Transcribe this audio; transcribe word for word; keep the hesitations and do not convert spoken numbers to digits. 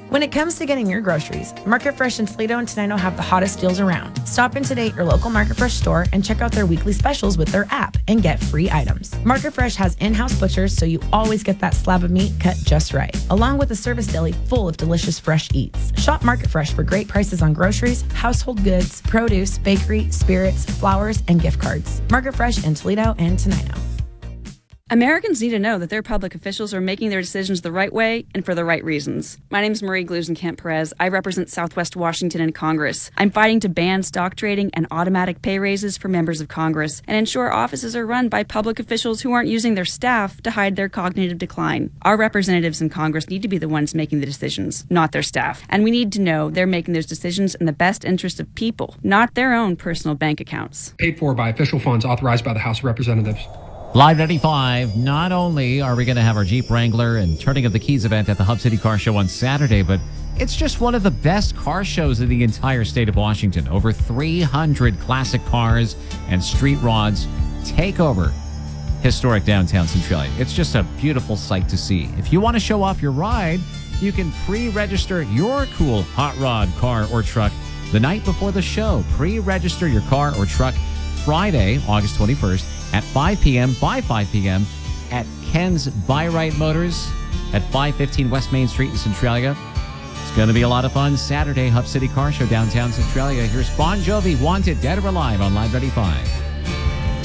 When it comes to getting your groceries, Market Fresh in Toledo and Tenino have the hottest deals around. Stop in today at your local Market Fresh store and check out their weekly specials with their app and get free items. Market Fresh has in-house butchers, so you always get that slab of meat cut just right, along with a service deli full of delicious fresh eats. Shop Market Fresh for great prices on groceries, household goods, produce, bakery, spirits, flowers, and gift cards. Market Fresh in Toledo and Tenino. Americans need to know that their public officials are making their decisions the right way and for the right reasons. My name is Marie Glusenkamp-Perez. I represent Southwest Washington in Congress. I'm fighting to ban stock trading and automatic pay raises for members of Congress and ensure offices are run by public officials who aren't using their staff to hide their cognitive decline. Our representatives in Congress need to be the ones making the decisions, not their staff. And we need to know they're making those decisions in the best interest of people, not their own personal bank accounts. Paid for by official funds authorized by the House of Representatives. Live ninety-five, not only are we going to have our Jeep Wrangler and Turning of the Keys event at the Hub City Car Show on Saturday, but it's just one of the best car shows in the entire state of Washington. Over three hundred classic cars and street rods take over historic downtown Centralia. It's just a beautiful sight to see. If you want to show off your ride, you can pre-register your cool hot rod, car, or truck the night before the show. Pre-register your car or truck Friday, August twenty-first at five p.m. by five p.m. at Ken's Buy Right Motors at five fifteen West Main Street in Centralia. It's going to be a lot of fun. Saturday, Hub City Car Show, downtown Centralia. Here's Bon Jovi, Wanted, Dead or Alive on Live ninety-five.